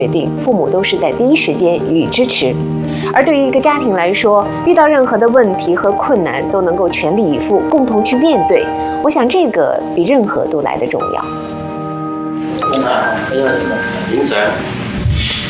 决定，父母都是在第一时间予以支持。而对于一个家庭来说，遇到任何的问题和困难，都能够全力以赴，共同去面对。我想这个比任何都来得重要。 因為零上。